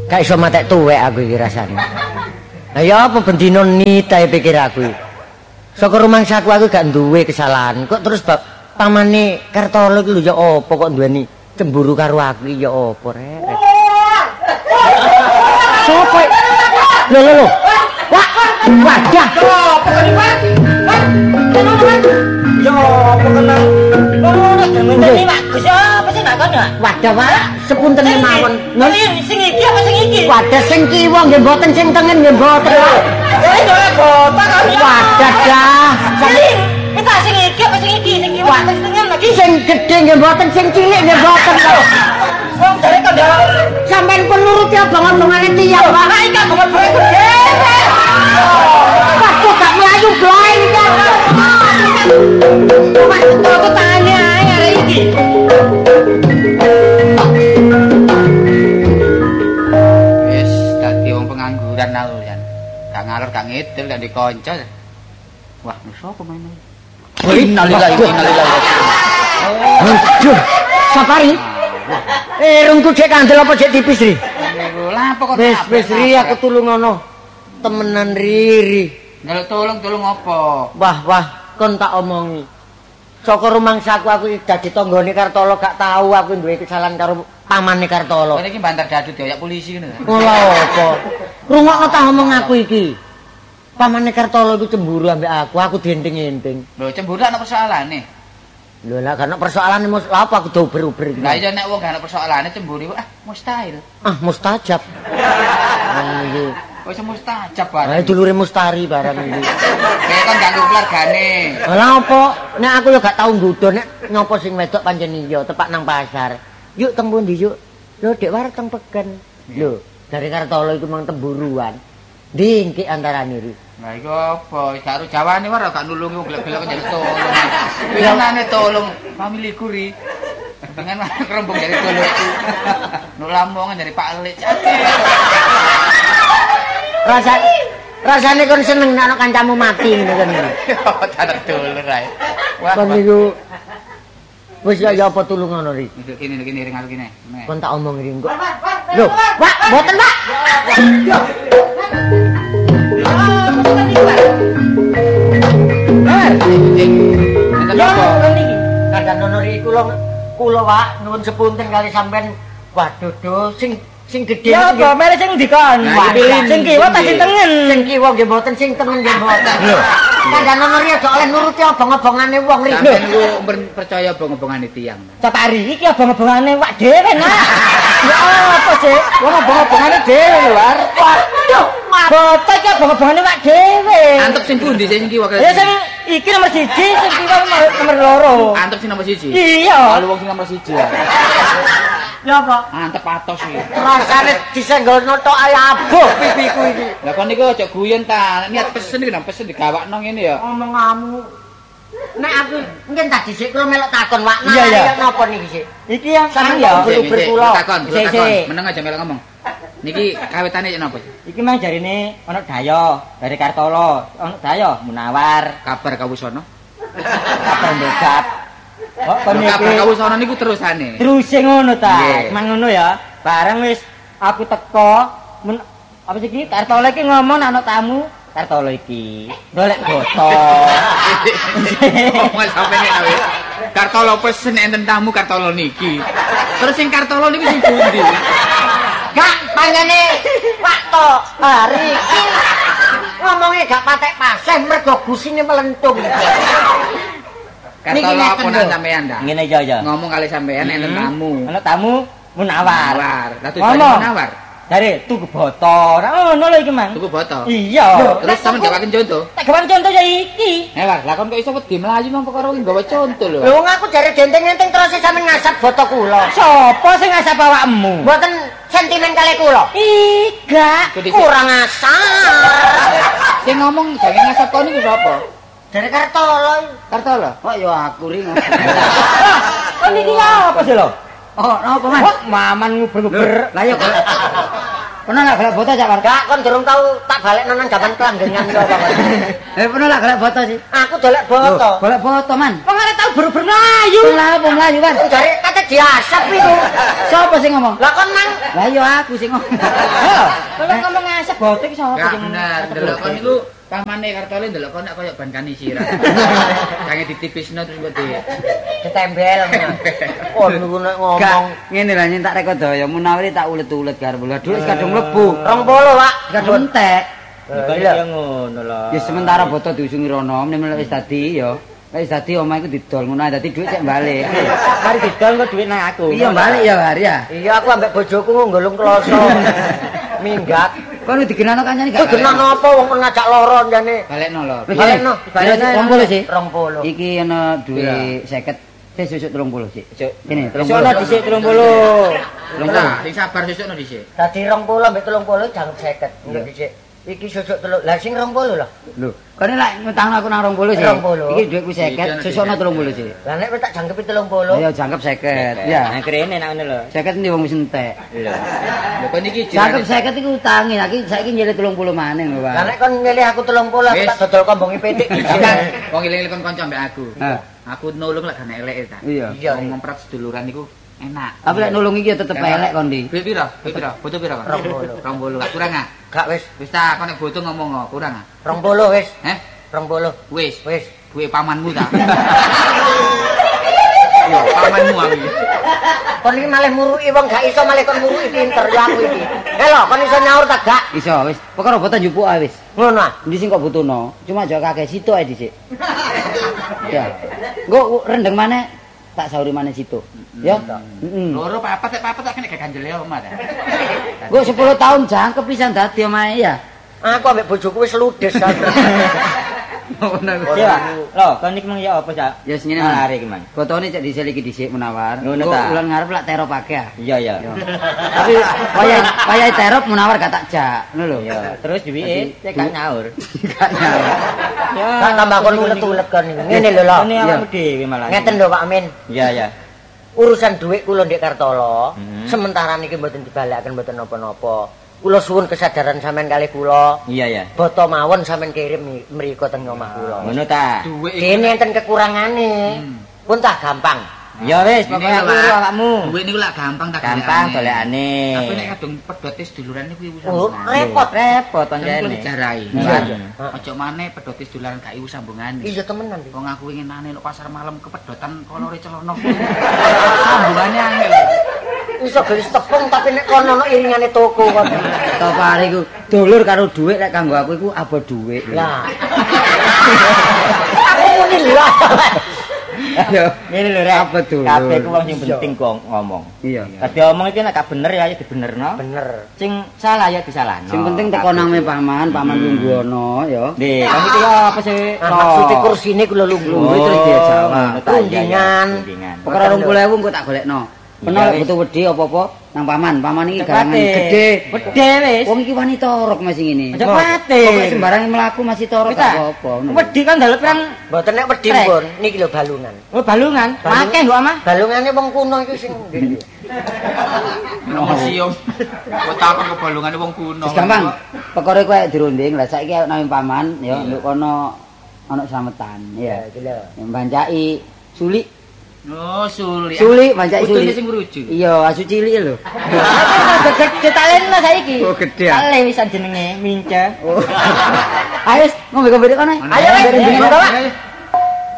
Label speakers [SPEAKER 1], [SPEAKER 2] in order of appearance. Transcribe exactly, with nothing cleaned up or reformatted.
[SPEAKER 1] Gak iso matek tuwek aku iki rasane. Lah ya apa bendino nitae pikir aku. Saka rumangsaku aku gak duwe kesalahan. Kok terus bab pamane Kartolo iki lho ya apa kok duweni cemburu karo aku ya apa rek. Sopo? Lho lho lho. Wah, wadah.
[SPEAKER 2] Apa kene, Pak? Pak, kenapa, Pak? Yo, apa kenal? Oh, jenenge Pak Gus apa sih gak kono?
[SPEAKER 1] Wadah, Pak. Sepuntene mawon.
[SPEAKER 2] Sing iki apa sing iki?
[SPEAKER 1] Wadah sing kiwa nggih mboten sing tengen nggih mboten, Pak.
[SPEAKER 2] Ya iki ora botak kan.
[SPEAKER 1] Wadah dah.
[SPEAKER 2] Sing kita sing iki apa sing iki? Sing kiwa sing tengen lagi.
[SPEAKER 1] Sing gedhe nggih mboten, sing cilik nggih mboten, Pak.
[SPEAKER 2] Wong jare kandha.
[SPEAKER 1] Sampeyan pun nuruti abang-abangane tiyang, Pak.
[SPEAKER 2] Lah iki abang boyo gede.
[SPEAKER 1] Waduh gak mlayu bloe iki.
[SPEAKER 2] Mas toto tane ae arek iki.
[SPEAKER 3] Wis dadi wong pengangguran aku kan. Gak ngalor gak ngidul gak dikonco. Wah, sapa main? Innalillahi wa inna ilaihi raji'un.
[SPEAKER 1] Aduh, Sapari. Eh, rungku cek kandel apa cek tipis, Ri?
[SPEAKER 3] Lah apa kok
[SPEAKER 1] Wis, wis Ri, aku tulungono. Temenan Riri.
[SPEAKER 3] Njaluk tolong tolong apa?
[SPEAKER 1] Wah, wah, kon tak omongi. Saka rumangsaku aku iki dadi tanggane Kartolo gak tahu aku duwe kesalahan karo pamane Kartolo.
[SPEAKER 3] Kowe iki banter dadut ya polisi ngono.
[SPEAKER 1] Ola apa? Rungokno tak omong aku iki. Pamane Kartolo iku cemburu ambek aku, aku dienting-enting.
[SPEAKER 3] Lho cemburu ana persoalane.
[SPEAKER 1] Lho lah karena persoalane mus lha apa aku do uber-uber iki.
[SPEAKER 3] Lah iya nek wong gak ana persoalane cemburu ah mustahil.
[SPEAKER 1] Ah, mustajab. Ah iki.
[SPEAKER 3] Kok iso mustajab
[SPEAKER 1] Ah,
[SPEAKER 3] bareng.
[SPEAKER 1] dulure Mustari barang iki.
[SPEAKER 3] Kayak kan ganggu keluargane.
[SPEAKER 1] Lah apa? Nek aku yo gak tau nggodho nek nyapa sing wedok pancen iya tepak nang pasar. Yuk teng pundi yuk? Lho Dek wareg teng Peken. Lho, dari Kartolo iku mang temburuan. Dingki antarane iki.
[SPEAKER 3] Lah iku apa? Karo Jawane wae gak nulungi wong gelek-gelek njaluk tolong. Pisanane tolong familiku ri. Dengan kerembung dari tolongku. Nu lamongan dari Pak Elik.
[SPEAKER 1] Rasa rasane kon seneng nek ana kancamu mati ngene kan.
[SPEAKER 3] Tadak dulur ae. Wah.
[SPEAKER 1] Kon niku wis ya apa tulungono ri.
[SPEAKER 3] Kene kene ring aku kene.
[SPEAKER 1] Kon tak omong ri engko. Lho, Pak, mboten, Pak.
[SPEAKER 3] Enten apa?
[SPEAKER 1] Kandhane nono ri kula kula Pak nuwun sepunten kali sampean. Waduh do sing sing gedhe
[SPEAKER 2] Ya apa mere sing dikon? Sing kiwa ta sing tengen.
[SPEAKER 1] Sing kiwa nggih mboten, sing tengen nggih mboten. Lho, kandhane nono ri aja oleh nuruti obong-obongane wong ri.
[SPEAKER 3] Sampeyan ku percaya obong-obongane tiyang.
[SPEAKER 2] Sapari iki abang-abangane wak dhewe nah. Ya apa sih? Wong abang-abangane dhewe lho, War.
[SPEAKER 1] Waduh,
[SPEAKER 2] Botak iki abang-abangane wak dhewe.
[SPEAKER 3] Antep sing pundi sing kiwa kali?
[SPEAKER 2] Ya sing iki nomor siji, sing kiwa nomor, nomor loro.
[SPEAKER 3] Antep sing nomor siji.
[SPEAKER 2] Iya.
[SPEAKER 3] Kalau wong sing nomor siji. Ya.
[SPEAKER 1] ya apa?
[SPEAKER 3] Antep atos iki.
[SPEAKER 1] Rasane disenggelno tok ae aboh pipiku iki.
[SPEAKER 3] Lah kon niku aja guyon ta. Niat pesen iki nang pesen digawakno ngene ya.
[SPEAKER 1] Omonganmu. Nek aku mungkin tak dhisik kula melok takon Wak.
[SPEAKER 2] Iya, iya.
[SPEAKER 1] Napa niki sik?
[SPEAKER 2] Iki yang
[SPEAKER 1] Sampeyan
[SPEAKER 2] ya.
[SPEAKER 1] tak uber kula.
[SPEAKER 3] Takon,
[SPEAKER 2] Sik,
[SPEAKER 3] takon.
[SPEAKER 2] sik.
[SPEAKER 3] Meneng aja melok ngomong. Niki kawitane napa?
[SPEAKER 2] Iki mang jarine ana Dayo dari Kartolo, ana Dayo Munawar,
[SPEAKER 3] Kabar kawusana.
[SPEAKER 2] kabar mbegap. Oh, kon
[SPEAKER 3] Kabar
[SPEAKER 2] iki
[SPEAKER 3] kawusana niku terusane.
[SPEAKER 2] terus sing ngono ta.
[SPEAKER 3] Nggih.
[SPEAKER 2] Mang ngono ya. Bareng wis aku teko men, apa sih iki Kartolo iki ngomong ana tamu Kartolo iki golek botol.
[SPEAKER 3] Ngomong sampe nek awe. Kartolo pesen enten tamu Kartolo niki. Terus sing Kartolo niku sing pundi?
[SPEAKER 1] Gak panjane waktu hari iki ngomongnya gak patek paseh mergo gusine melentung. Niki
[SPEAKER 3] Kartolo
[SPEAKER 1] ngeten
[SPEAKER 3] apa
[SPEAKER 1] lho.
[SPEAKER 3] sampean dah?
[SPEAKER 2] Ngene ya ya.
[SPEAKER 3] Ngomong kali sampean enten tamu.
[SPEAKER 2] Ana tamu Munawar.
[SPEAKER 3] Nawar. Lah tujuane
[SPEAKER 2] Ngomong.
[SPEAKER 3] Munawar.
[SPEAKER 2] Dari tuku botol. Ngono lho iki, Mang.
[SPEAKER 3] Tuku botol.
[SPEAKER 2] Iya.
[SPEAKER 3] Terus sampean gawaken contoh.
[SPEAKER 2] Tak gawan contoh ya iki.
[SPEAKER 3] Eh, War, lah kon kok iso wedi mlayu nang perkara iki gawe contoh lho.
[SPEAKER 1] Lho wong aku jare denteng-denteng terus sampe ngasap boto kula.
[SPEAKER 2] Sopo sing ngasap awakmu?
[SPEAKER 1] Mboten sentimen kali kula.
[SPEAKER 2] Iga.
[SPEAKER 1] Kurang asar.
[SPEAKER 3] Sing ngomong jange ngasap kon niku sapa?
[SPEAKER 1] Dari Kartolo.
[SPEAKER 3] Kartolo. Kok ya aku ri.
[SPEAKER 2] Kan iki apa sih lho?
[SPEAKER 3] Oh, napa, Mas?
[SPEAKER 2] Kok maman nguber-nguber.
[SPEAKER 3] Lah ya kok
[SPEAKER 2] Pernah lak golek boto cak War?
[SPEAKER 1] Gak kon durung tau tak balekno nang jaman pelanggengan kok.
[SPEAKER 2] Eh pernah lak golek boto sih?
[SPEAKER 1] Aku dolek boto.
[SPEAKER 2] Golek boto man. Kok arek tau buru-buru mlayu. Lah apa mlayu kan?
[SPEAKER 1] Jare kate diasap iku.
[SPEAKER 2] Sapa sing ngomong?
[SPEAKER 1] Lah kon nang
[SPEAKER 2] Lah iya aku sing ngomong. Halo, kalau ngomong asap boto iki sapa
[SPEAKER 3] Gak
[SPEAKER 2] sing ngomong?
[SPEAKER 3] bener, delok kon niku pamane Kartole ndelok kon nek koyo ban kanisiran. Sange ditipisno terus mbok di
[SPEAKER 1] ditembel. Kon niku nek ngomong
[SPEAKER 2] Ngene lah nyentak rekodaya munawari tak ulet-ulet garep. Lah dhuwit kadung mlebu.
[SPEAKER 1] rong puluh, Pak.
[SPEAKER 2] Kadung entek.
[SPEAKER 1] Iya
[SPEAKER 2] ngono lah. Ya sementara boto diusungi rono, meneh wis dadi ya. Wis dadi omah iku didol ngono ae dadi dhuwit cek balik.
[SPEAKER 1] Mari didol kok dhuwit nang aku.
[SPEAKER 2] Iya balik ya Har ya.
[SPEAKER 1] Iya aku ambek bojoku nggolong kloso. Minggat.
[SPEAKER 2] Kon digenano kancane gak?
[SPEAKER 1] Kok genano apa wong kon ngajak loro jane.
[SPEAKER 3] balekno lho.
[SPEAKER 1] Balekno, balekno
[SPEAKER 2] rong puluh sih.
[SPEAKER 1] rong puluh.
[SPEAKER 2] Iki ana duwe seket. Sik sesuk telung puluh sik. Kene telung
[SPEAKER 1] Sesuk
[SPEAKER 2] puluh.
[SPEAKER 1] ana dhisik telung puluh.
[SPEAKER 3] Lah, sing sabar sesukno dhisik.
[SPEAKER 1] Dadi rong puluh ambek telung puluh jangkep seket. Enggak dhisik. Iki sesuk telung. Lah sing rong puluh lho.
[SPEAKER 2] Lho, kene lak ngutangno aku nang rong puluh sih.
[SPEAKER 1] rong puluh.
[SPEAKER 2] Iki dhuwitku seket, sesukno telung puluh sih.
[SPEAKER 1] Lah nek wis tak jangkepi telung puluh.
[SPEAKER 2] Ayo jangkep seket. Ya.
[SPEAKER 1] Nah krene nek ngono lho.
[SPEAKER 2] Seket ndi wong wis entek.
[SPEAKER 1] Lho.
[SPEAKER 3] Lho kon iki
[SPEAKER 2] Jangkep seket iku utangi, lagi saiki nyilih telung puluh maneh lho,
[SPEAKER 1] Lah
[SPEAKER 2] Pak.
[SPEAKER 1] nek kon milih aku telung puluh aku
[SPEAKER 3] Wis.
[SPEAKER 1] tak dodol kombongi pitik dhisik.
[SPEAKER 3] wong iling kon kanca ambek aku.
[SPEAKER 2] Ha.
[SPEAKER 3] Aku nulung lek gak eleke ta.
[SPEAKER 2] Iya.
[SPEAKER 1] Iya.
[SPEAKER 3] Wong ngemprat seduluran niku enak.
[SPEAKER 2] Tapi lek nulung iki ya tetep elek kon ndi.
[SPEAKER 3] Duit pira? Duit pira? Foto pira kon?
[SPEAKER 1] rong puluh.
[SPEAKER 3] rong puluh. Gak kurang ah?
[SPEAKER 1] Gak wis
[SPEAKER 3] Wis ta, kon nek foto ngomong kok kurang ah?
[SPEAKER 1] rong puluh wis.
[SPEAKER 3] Heh?
[SPEAKER 1] rong puluh.
[SPEAKER 3] Wis.
[SPEAKER 1] Wis.
[SPEAKER 3] Duit pamanmu ta. Yo, pamanmu aku iki.
[SPEAKER 1] Kon iki malih muruki wong gak iso malih kon muruki pinter ya aku iki. Helo, kon iso nyaur ta gak?
[SPEAKER 2] Iso wis. Pokoke boten njupuk ae wis.
[SPEAKER 1] Ngono ah.
[SPEAKER 2] Ndi sing kok butuhno? Cuma aja kakek situ ae dhisik. Ya. Engko rendeng maneh tak sauri maneh situ. Ya. Heeh.
[SPEAKER 3] Loro papat tek papat tak kena ganjel ya omah ta.
[SPEAKER 2] Engko sepuluh tahun jangkep pisan dadi omahe ya.
[SPEAKER 1] Aku ambek bojoku wis ludes kan.
[SPEAKER 2] Ngono
[SPEAKER 4] Iya, lho, kon iki mang ya apa, Cak?
[SPEAKER 2] Ya sing ngene
[SPEAKER 4] Lari iki, Man.
[SPEAKER 2] Fotone cek diseliki dhisik menawar.
[SPEAKER 4] Ngono
[SPEAKER 2] Kok
[SPEAKER 4] ta?
[SPEAKER 2] Ulan ngarep lak terop akeh ah.
[SPEAKER 4] Iya, iya.
[SPEAKER 2] Tapi wayahe wayahe terop menawar gak tak jak, ngono lho.
[SPEAKER 4] Iya, terus duwike cek gak nyaur.
[SPEAKER 2] Gak nyaur.
[SPEAKER 4] Ya,
[SPEAKER 1] Gak tambah kon ulet-ulet kon iki. Ngene lho lho.
[SPEAKER 4] Ini awakmu dhewe malah.
[SPEAKER 1] Ngeten lho Pak Amin.
[SPEAKER 4] Iya, iya.
[SPEAKER 1] Urusan dhuwit kula ndek Kartolo,
[SPEAKER 4] Hmm.
[SPEAKER 1] sementara niki mboten dibalekaken mboten napa-napa. Kula suwun kesadaran sampean kalih kula.
[SPEAKER 4] Iya, iya.
[SPEAKER 1] Boto mawon sampean kirim mi- mriko teng omah kula.
[SPEAKER 4] Ngono ta?
[SPEAKER 3] Duit
[SPEAKER 1] Kene enten kekurangane. Pun tak gampang.
[SPEAKER 4] Ya wis, pokoke aku uru awakmu.
[SPEAKER 3] Duit niku lak gampang tak
[SPEAKER 4] Gampang golekane.
[SPEAKER 3] Tapi nek kadung pedote seduluran niku iku
[SPEAKER 1] Oh,
[SPEAKER 3] sambungan.
[SPEAKER 1] repot.
[SPEAKER 4] repot
[SPEAKER 3] Kan kuwi
[SPEAKER 4] pancene.
[SPEAKER 3] dijarai.
[SPEAKER 4] Iya.
[SPEAKER 3] Ojo maneh pedote seduluran gak iku sambungane.
[SPEAKER 1] Iya temenan.
[SPEAKER 3] Wong aku ingin nane nek pasar malam kepedotan kolore celana. Sambungane angel.
[SPEAKER 1] Iso gelis tepung tapi nek kono ono iringane toko kon.
[SPEAKER 2] Topare iku dulur karo dhuwit lek kanggo aku iku abo dhuwit.
[SPEAKER 1] Lah. Aku muni lah.
[SPEAKER 2] Ayo.
[SPEAKER 4] Ngene lho, Rek.
[SPEAKER 2] Apa dulur?
[SPEAKER 4] Kabeh ku wong sing penting kok ngomong.
[SPEAKER 2] Iya.
[SPEAKER 4] Dadi omong iki nek gak bener ya ayo dibenerno.
[SPEAKER 1] Bener.
[SPEAKER 4] Sing salah ya disalahno.
[SPEAKER 2] Sing penting teko nang me paman, paman lungguh ana ya.
[SPEAKER 4] Nih, kamu iki ya apa sih?
[SPEAKER 1] Ah, maksudnya kursine kula lungguh.
[SPEAKER 2] Lungguh terus diajak.
[SPEAKER 1] Rundingan.
[SPEAKER 2] Perkara rong puluh ewu engko tak golekno. Pernah
[SPEAKER 4] Iya, wis.
[SPEAKER 2] butuh wedi apa-apa nang paman. Paman iki
[SPEAKER 4] Cepate.
[SPEAKER 2] garangan gede.
[SPEAKER 4] Gede wis.
[SPEAKER 2] Wong iki wani torok masih ngene.
[SPEAKER 4] Aja pate.
[SPEAKER 2] Pokoke sembarang mlaku masih torok
[SPEAKER 4] Wis
[SPEAKER 2] gak
[SPEAKER 4] ta?
[SPEAKER 2] apa-apa. ngono.
[SPEAKER 4] Wedi kan dalem pirang
[SPEAKER 1] Mboten nek wedi
[SPEAKER 4] Trek.
[SPEAKER 1] pun niki lho balungan.
[SPEAKER 4] oh balungan.
[SPEAKER 1] Balungan.
[SPEAKER 4] Akeh kok Amah.
[SPEAKER 1] Balungane wong kuno iku sing nggih.
[SPEAKER 3] Nang museum. Kok takon kebalungane wong kuno.
[SPEAKER 2] Wis gampang. Perkara kowe dirunding lah saiki ayo nang paman ya nduk kono ana slametan ya.
[SPEAKER 1] iki lho.
[SPEAKER 2] Mbancaki sulik.
[SPEAKER 3] Oh, sulit.
[SPEAKER 2] Sulik mbancaki
[SPEAKER 3] Udune
[SPEAKER 2] sulik.
[SPEAKER 3] sing meruju.
[SPEAKER 2] Iya, asu cilik lho.
[SPEAKER 4] Gede talen lah saiki.
[SPEAKER 2] Oh, gede ya?
[SPEAKER 4] Tale wisan jenenge mince.
[SPEAKER 2] Oh. Ayo ngombe-ngombe kono.
[SPEAKER 1] Ayo, wis.
[SPEAKER 2] Ndek-ndek.
[SPEAKER 1] Ayo, Pak.